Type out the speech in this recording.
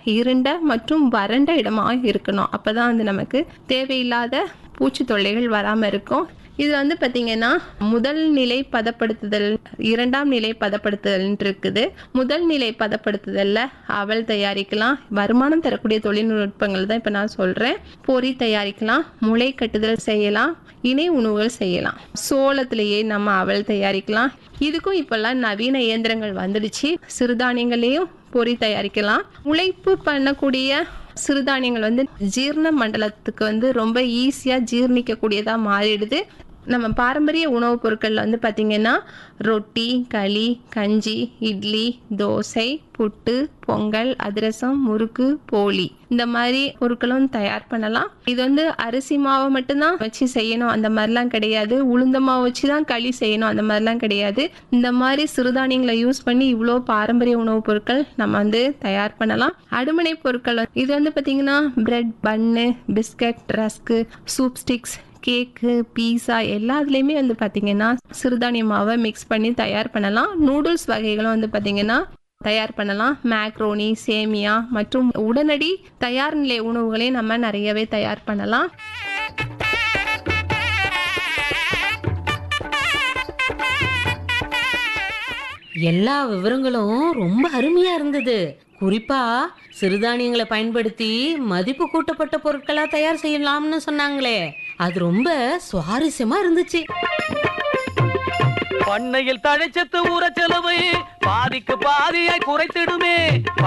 இருண்ட மற்றும் வறண்ட இடமா இருக்கணும். அப்பதான் வந்து நமக்கு தேவையில்லாத பூச்சி தொல்லைகள் வராம இருக்கும். இது வந்து பார்த்தீங்கன்னா முதல் நிலை பதப்படுத்துதல், இரண்டாம் நிலை பதப்படுத்துதல் இருக்குது. முதல் நிலை பதப்படுத்துதல்ல அவல் தயாரிக்கலாம். வருமானம் தரக்கூடிய தொழில்நுட்பங்கள் தான் இப்போ நான் சொல்றேன். பொரி தயாரிக்கலாம், முளை கட்டுதல் செய்யலாம், இணை உணவுகள் செய்யலாம். சோளத்திலேயே நம்ம அவல் தயாரிக்கலாம். இதுக்கும் இப்பெல்லாம் நவீன இயந்திரங்கள் வந்துடுச்சு. சிறுதானியங்களையும் பொரி தயாரிக்கலாம். உழைப்பு பண்ணக்கூடிய சிறுதானியங்கள் வந்து ஜீரண மண்டலத்துக்கு வந்து ரொம்ப ஈஸியா ஜீர்ணிக்க கூடியதா மாறிடுது. நம்ம பாரம்பரிய உணவுப் பொருட்கள்ல வந்து பாத்தீங்கன்னா ரொட்டி, களி, கஞ்சி, இட்லி, தோசை, புட்டு, பொங்கல், அதிரசம், முறுக்கு, போளி இந்த மாதிரி பொருட்களும் தயார் பண்ணலாம். இது வந்து அரிசி மாவை மட்டும்தான் வச்சு செய்யணும் அந்த மாதிரிலாம் கிடையாது. உளுந்த மாவு வச்சு தான் களி செய்யணும் அந்த மாதிரிலாம் கிடையாது. இந்த மாதிரி சிறுதானியங்களை யூஸ் பண்ணி இவ்வளோ பாரம்பரிய உணவுப் பொருட்கள் நம்ம வந்து தயார் பண்ணலாம். அடுமனை பொருட்கள் இது வந்து பார்த்தீங்கன்னா பிரெட், பன்னு, பிஸ்கட், ரஸ்க்கு, சூப் ஸ்டிக்ஸ், கேக்கு, பீஸா எல்லாத்துலேயுமே வந்து பார்த்தீங்கன்னா சிறுதானிய மாவை மிக்ஸ் பண்ணி தயார் பண்ணலாம். நூடுல்ஸ் வகைகளும் வந்து பார்த்தீங்கன்னா தயார் பண்ணலாம். மேக்ரோனி, சேமியா மற்றும் உடனடி தயார் நிலை உணவுகளை நம்ம நிறையவே தயார் பண்ணலாம். எல்லா விவரங்களும் ரொம்ப அருமையா இருந்தது. குறிப்பா சிறுதானியங்களை பயன்படுத்தி மதிப்பு கூட்டப்பட்ட பொருட்களா தயார் செய்யலாம்னு சொன்னாங்களே, அது ரொம்ப சுவாரஸ்யமா இருந்துச்சு. பண்ணையில் தழைச்சத்து ஊற செலவை பாதிக்கு பாதியாய் குறைத்திடுமே.